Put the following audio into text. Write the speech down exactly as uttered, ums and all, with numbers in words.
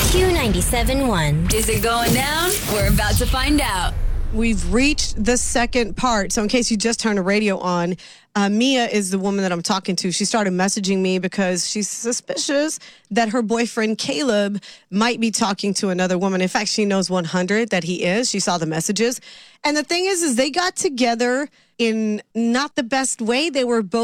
Q ninety-seven point one. Is it going down? We're about to find out. We've reached the second part. So in case you just turned the radio on, uh, Mia is the woman that I'm talking to. She started messaging me because she's suspicious that her boyfriend Caleb might be talking to another woman. In fact, she knows one hundred that he is. She saw the messages. And the thing is, is they got together in not the best way. They were both